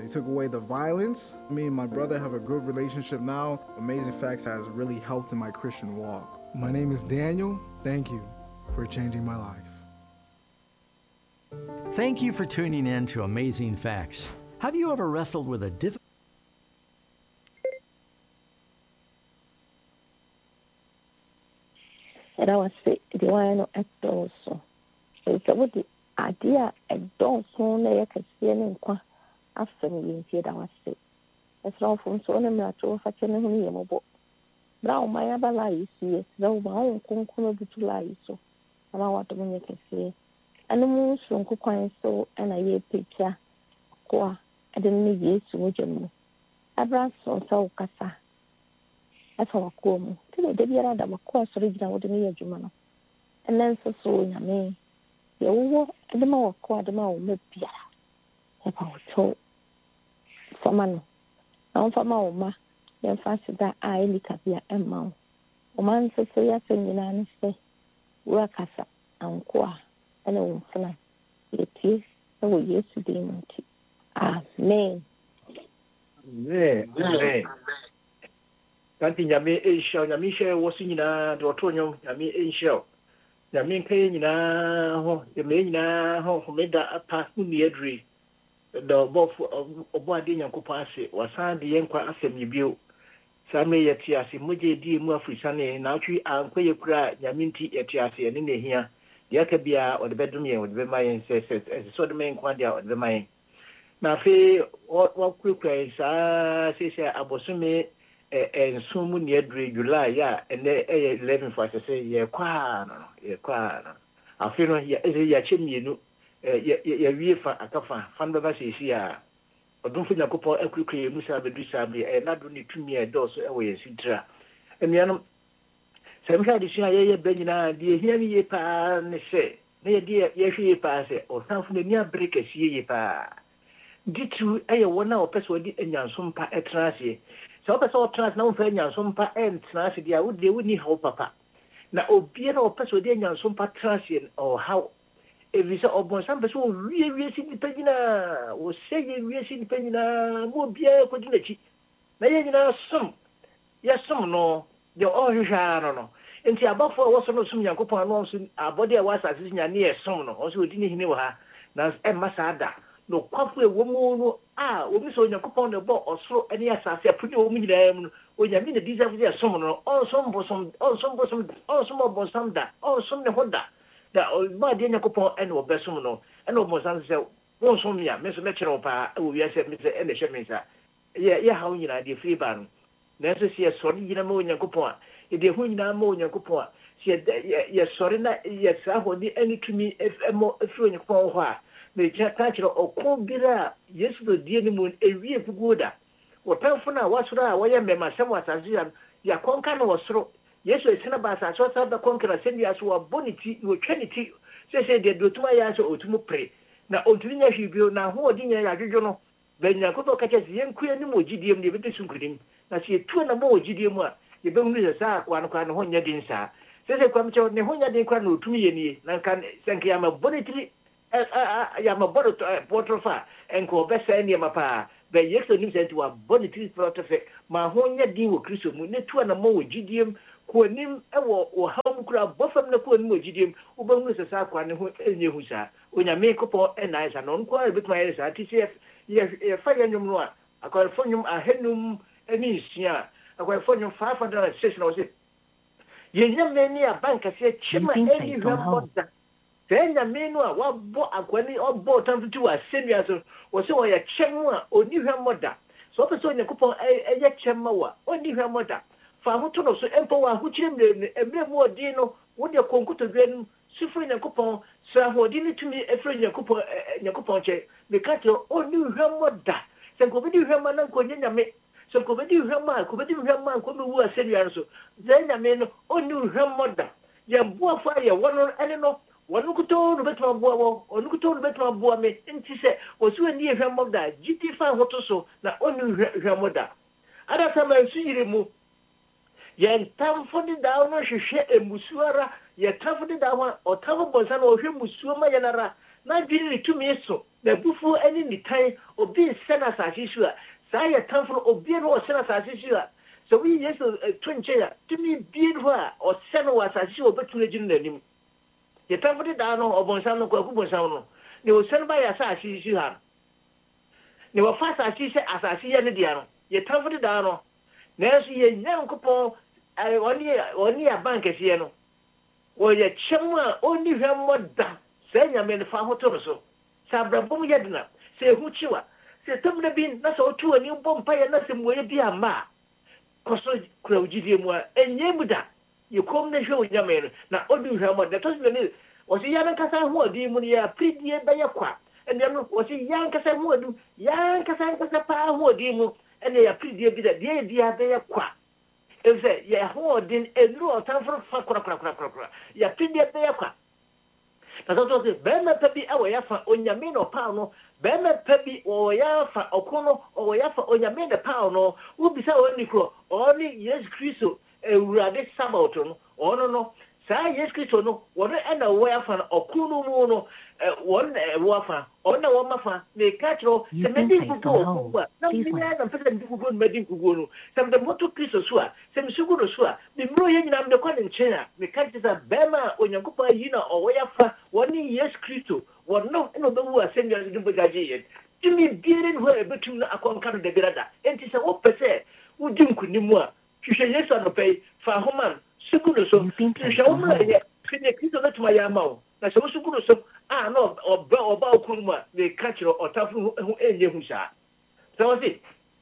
He took away the violence. Me and my brother have a good relationship now. Amazing Facts has really helped in my Christian walk. My name is Daniel. Thank you for changing my life. Thank you for tuning in to Amazing Facts. Have you ever wrestled with a difficult And I was sick, the one at those. So it's what the idea at those soon they can see any qua after me here. I was sick. As long from so many matter for telling me a mobile. Now my other lies, yes, though my own conclude to lie so. And I want to make it say. And the moon soon could find so and a year picture. Qua, I didn't need yes to watch you. I brought so cassa. As our come, till the dear Adam, of course, original with me, Jumano. And then so in a me. The over and the more quad more may be about so. For man, now for my ma, then fancy that I look at your amount. O man says, so yes, and you say, work as and qua, and a woman. It is so yesterday. Amen. Amen. Kanti nyame enshaw nyame hye wo so nyina de oto nyom nyame enshaw nyame nkai nyina ho nyame nyina ho homeda apa huni adri da obo ade nyankopon ase wasan de yenkwa asem yibio same yeti ase moje di mu afrisane na atwi ankwa yekura nyame nti yeti ase ene ne hia de aka bia ode bedum ye ode be mayen se so de men kwa dia ode be mayen na fe wa kurukura sa se abosume and soon near July, yeah, and 11 for to say, yeah, quan. I feel here is a yachin, you know, yeah, for a kafa, fan of us is here. Or don't feel like a couple of quickly, Musa Bedusabi, and not only 2 year doors away, etc. And the animal, some kind of say, yeah, Benina, dear, hear me, pa, say, dear, yes, ye pass it, or something near breakers, ye pa. Did you, I want now, persuade and young some pa at Tracy. So person trans na mfa nya so mpa entra se dia wo de woni hawo papa na obiara o person de nya so mpa trans o how evi se obon sam person wie si ni pagina o sege wie si ni pagina mo bia ko di na chi na ye nyina som ya som no de o hwehwa no enti abafo wo so no som yankopon no so abode a wasa se nya ne ye som no o so odi ni hine wo ha na e masada no kwafu ewo mu no obi so nyankopon de bo osoro ene asase apuni o mu nyina mu no onyame ne deserve ya som no onsom bosom da onsom ne hoda da ma de nyankopon ene obesom no ene obosan se wonsom ya me so me kire opa wo wi ase me se ene hye me sa ye ha nyina de free ban na so se so nyina ma nyankopon de hu nyina ma nyankopon ye sori na ye sa ho ni ene tumi emo efro nyankopon ho a me kachiro okobira yesu do die ni mun ewie fugoda wotamfo na wasoro a woyɛ mema sɛm wasazia ya konka na wasoro yesu esina ba sa so da konkra sɛm ya so waboniti wotwaniti sɛ de dotuma ya so otumu pre na otumi nya hwibio na ho odi nya ya dwodwo no benya ko kacha si yenkua ni mo gidiem de bete sunkudim na se etu na mo gidiem a ye be hunu sa kwa no ho nya din sa sɛ kwam kyɛ ne ho nya din kwa na otumi ye ni na kan sɛnke ya ma boniti ya ma bodo potrofa enko besa ni mapa be yekso nim senti wa body treat potrofa ma ho nya din wo kristo mu ne tu na mo gidiem ko nim e wo ham kura bofam na ko nim wo gidiem wo ba hu se sa kwa ne ho enye hu sa onyame kopo enai sa no nko a bituma ye sa tcf ye fa ya nyum no a akwa fo nyum ahenum eni sia akwa fo nyum 506 na wo se ye nyam ni a banka se chima eni hwam Tenya menu a wabo akwani obo tamfuti wa semia so wo se wo ye kyem a oni hwa moda so opeso nyakopon eye kyem wa oni hwa moda fa hoto no so empo wa ho kyerem emre mu odi no wo de konkuto dwen sifo nyakopon sa ho di ni tumi efre nyakopon che me ka to oni hwa moda se ko bi hwa ma na ko nyame se ko bi hwa ma ko me wu asemia so tenya menu oni hwa moda ye bo fa ye wono ene no wanukuto no betwa boa onukuto no betwa boa me nti se osu ani ehwam da giti fa hoto so na onu hwam da ada sama nsuyire mu ye ntamfo de da no hwehwe emusuara ye tamfo de da ho otamfo bonsa na ohwe musuo ma yenara na dwene to me so na bufu ani ni tan obi sena sashi shu a sa ya tamfo obi no sena sashi shu a so we yeso twinche ya to me beautiful a o sena wa sashi obetu ejin nanim ye tamfo de da no obonsam no kwa kubonsam no ne o sena ba ya sashi shu ha ne wa fa sashi se asashi ya ne dia no ye tamfo de da no na so ye nyankopon oni ya bank sie no wo ye chemwa oni hwemmo da se nyame ne fa hoto so sabrabom yedna se huchiwa se tumna bin na so tu ani bompa ya na se moye bi ama koso kura ujidie mu a enyemu da ye kom na hwe nyame no na odu hwemmo da to ne o se ya nkasa ho odi mu ya pridie be ya kwa ene no o se ya nkasa ho odu ya nkasa pa ho odi mu ene ya pridie bi da die dia be ya kwa efe ya ho din enru otanfo fa kura ya pridie be ya kwa na so se be ma pa bi awo ya fa onyame no pa no be ma pa bi o ya fa okono o ya fa onyame de pa no wo bisa oni kro oni Yesu Kristo ewurade sabato no ono no sa Yesu Kristo no wo na wo ya fa okono mu no won wo fa ona wo ma fa me ka tro se me di ku ko na mi na pese ndi ku ko me di ku ko no se me moto Kristo so a se me sugu no so a me bro ye nyina me ko ne nchen a me ka tisa bema onyankopa yi na o wo ya fa woni Yesu Kristo won no be wu asem ya ndi bogaje ye timi biere no e betum na akonka no de birada enti se wo pese wo di nkunimu a hwehwe Yesu anopai fa homan sugu no so hwehwe wo ma ye kene Kristo na tuma ya ma wo na se wo sugu no so no oba okunuma me kachiro otafu hu enye hu sha so si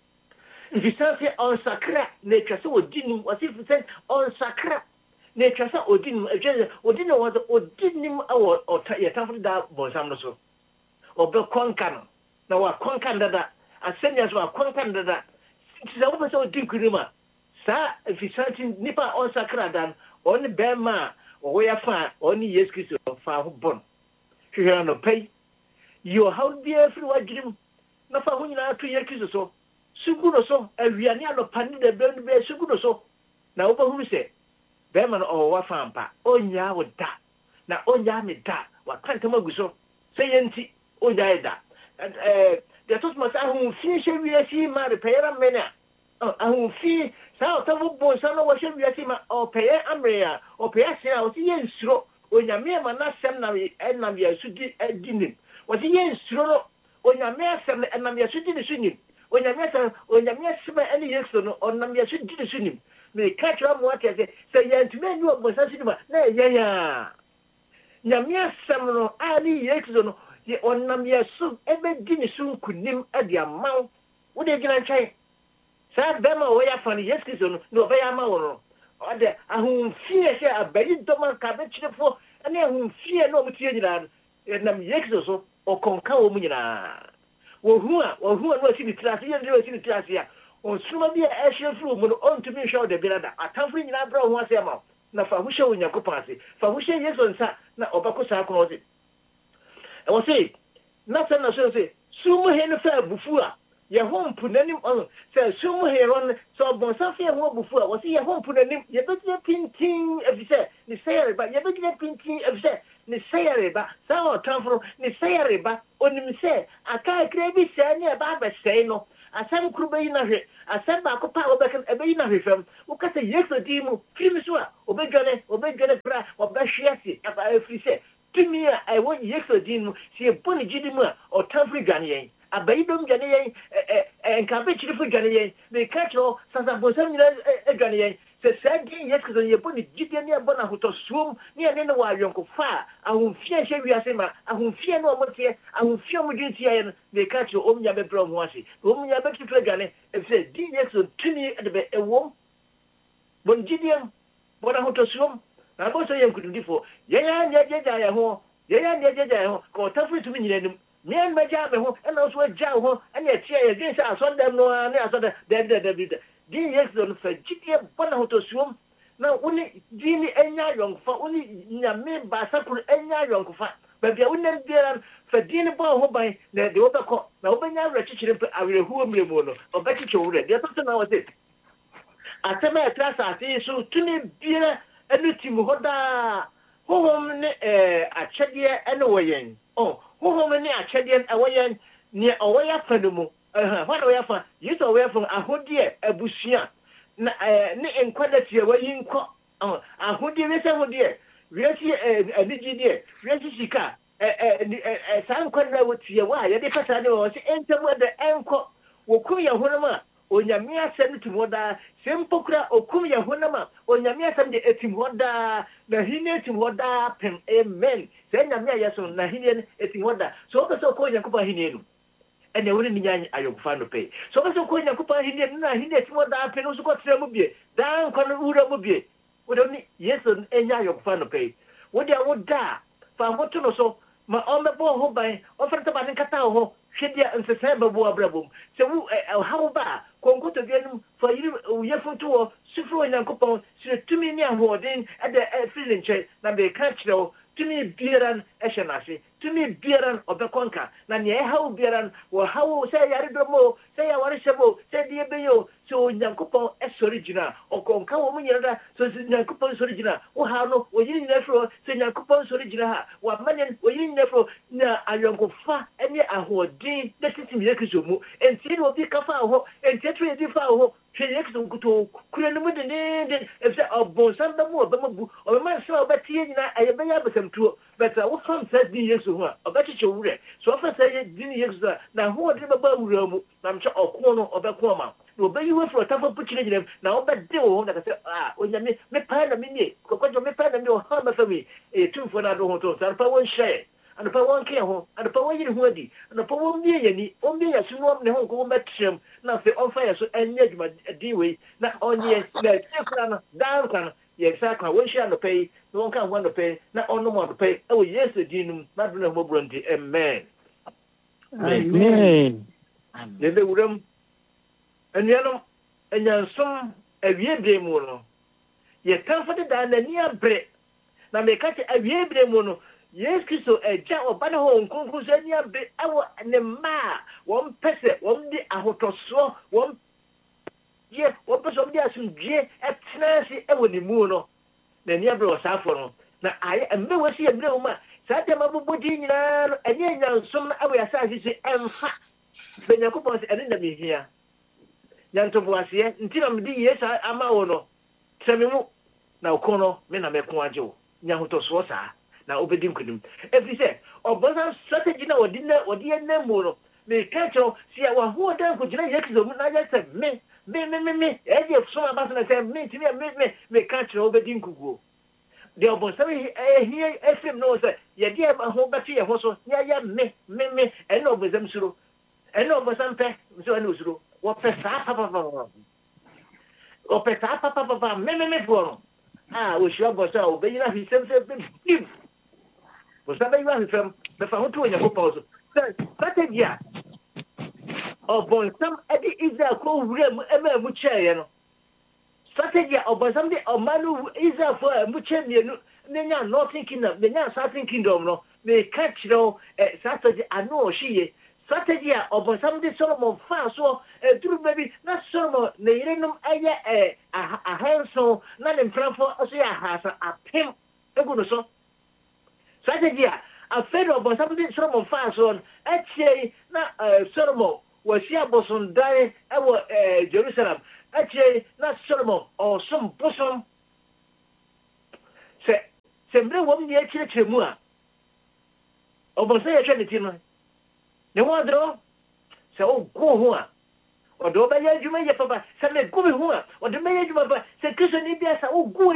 visanse on sacra ne twase odinu wasi visanse on sacra ne twase odinu odinu was odinu awo ya tafu da bonsam no so obe konkan na wa konkan dada asenya so konkan dada tisa wo so odinkunuma sa visanse nipa on sacra dan on bema wo ya fa oni Yesu Kristo fa ho bon hwehwɛ no pay yo how dear free wa dream na fa ho nyina to Yesu Kristo so sugu no so awiane anopane de be be sugu no so na wo ba hu se be ma no o wa fa mpa onya wo da na onya me da wa kanta magu so se yenti onya e da de to ma sa hu fi she wi asi ma de pera mena hu fi sa to bo sa no wa she wi asi ma o peye amrea o peye se o ti yensuro onyame ma na sem na enam ya sudi edinim wasi yensuro no onyame asem na enam ya sudi sunim onyame sem eni Yesu no onam ya sudi sunim me katra mo atese se yentime nyu obosa sidima na yenya nyame asem no ali Yesu no ye onam ya su ebe dini su kunim ade amaw wo de gina nchai sa bema wo ya fani Yesu no no be ya amaw no ade ahunfie se abari doma ka be chirefo ane ahunfie no mutie nyina nam Yesu so okonka wo mu nyina wo hu no asi ni trase ye ndiro asi ni trase ya onsuma bi a ehyefu mu no ontumi hwe de birada atamfo nyina bra ho ase ama na fa hu hye onyankopon ase fa hu hye Yesu nsa na obako sa kono ose e wo se na se na so se sumu he no fa bufu a ye hompu nanim on se sumu he ron so bonsa fe ho bufu a wo se ye hompu nanim ye be pintin efise ni seyare ba ye be pintin efise ni seyare ba sa o tamfro ni seyare ba onim se aka krebi se ne ba ba sei no asam kurube yi na hwe asam ba ko pa obekan ebe yi na hwe fam wo ka se Yesu di mu film so a obedwane pra obehwiase aba efise tumi a ewo Yesu di mu se boni gidi mu a o tamfro gane yen abayidom gane yen enka be chiri fu gane yen me kacho sasa bosam nyina gane yen se sadi Yesu zo ye boni gidi ne bona hoto suom ne ne wa yonko fa ahunfie hye wiase ma ahunfie no omotie ahunfie mo dwenti yen me kacho omnya be bro ho ase omnya be tutu gane se di Yesu tuni de ewom bon gidi bona hoto suom na bo so yen kudundifo ye ya nyejeja ye ho ko tafu tumi nyina nim men maja be ho ena so aja ho ena etia ye din sa so dem no na aso de din Yesu no fa gidie bona hoto suom na uni dini enya yonfa uni nyame ba sakuru enya yonfa ba bia uni bia fa dini ba ho ban na de obekọ na obenya wura chichire mpe awere huo mremo no obechiche wura de to na wose atema etrasa ati so tuni bia enu timu hoda ho ne achede ene woyen ho many a chadian away near away after the moon. What away for? You saw away from a hoodie, a bushia. In quality away in co. A hoodie, a hoodie. Really, a digit, really, a sound quadra would see a wire. The person was enter with the anchor. Okuya Honama, or Yamia send to Moda, Sempokra, Okuya Honama, or Yamia send the Etimwada, the Hine to Moda, Pen, amen. Send Yamia Yason, Nahinian, Etimwada. So also call Yakupa Hinian. And the winning yan I will find to pay. So also call Yakupa Hinian, Nahine, Moda, Penos got Samubi, down Conura Mubi. Would only yes and Yayo find to pay. What I would da, for what to know so, my on the ball by, often to Banicatao. Shedia and September Brabum. So, how about Congo to get for you, Yafo to Sufro and Coupon, so 2 million wording at the feeling check, and they catch though, to me, Bieran Eshanasi, to me, Bieran of the Conca, Nanya, how Bieran, or how say Aridomo, say I want to say the Abayo, so Yankupon S original, or Conca Womanada, so Yankupon's original, or how no, or you never say Yankupon's original, what man, or you never, na I don't go far, and yet I hold D, that is in Yakuzumu, and see what be Kafa, and Tetri Difa. To Kuranum and if there are bones and the more, or a man saw a Batina, I have been able to, but I will come 30 years of her, a better show. So often say, Dini years now who are about Rome, I'm sure, or corner of a corner. No, but you were for a tough opportunity now, but do that I said, when you make pan a minute, because you make pan and no harm for me, a 2 for another hotel, and for one share. And upon one care home, and upon one year, and upon 1 million, only as soon as the home go back to him, now for on fire, so and yet my D-way, not only down, yes, I can wish you to pay, no one can want to pay, not on no more to pay. Oh, yes, the Dinum, not no more brunty, amen. Amen. The room, and you know, some a year day mono. Yet comforted and a near break. Now, they catch a year day mono. Yes, so a jar of banner home, Concusania, our and the ma, 1 person, 1 day, a hotel so, 1 year, 1 person of the some year at Nancy, ever the moon. Then you brought Saffron. Now I am never see a blue man. Satama Budina, and yet some away aside, and fat. Then your coupons and enemy here. Yanto was here until I'm the yes, I'm our no. Now, Kono, Mena Mequajo, Yahuto Swasa. Now, obedient could him. If he said, or Bosan strategy or dinner or dear Nemono, may catch all, see our whole damn could you not said, me, as if some of us said, me, may catch obedient cuckoo. The Obosami here, FM knows that, yeah, dear, my whole battery, also, yeah, me, and over them through, and over some pet, so I lose through. What papa, or papa, me, for. Ah, we shall go so, but you know, he sends him. Was somebody running from the fountain in a proposal? Strategy of some Eddie is a cool room, a muchayan. Strategy of somebody or Manu is a for a muchayan, not thinking of the now starting kingdom, no, they catch no strategy. I know she strategy of somebody Solomon fast so through maybe not Solomon, the Irenum a handsome, not in front for us, has a pimp, a good so. Strategy, a federal but something Solomon fast on, actually, not Solomon was here bosom die our Jerusalem, actually, not Solomon or some bosom. Say, no one the actually more. Or say a Trinity. No one draw. So go home. Or do by you may papa, some good home, or the mayor